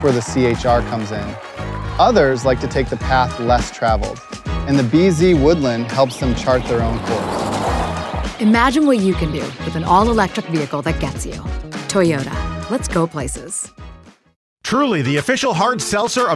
where the CHR comes in. Others like to take the path less traveled, and the BZ Woodland helps them chart their own course. Imagine what you can do with an all-electric vehicle that gets you. Toyota. Let's go places. Truly, the official hard seltzer of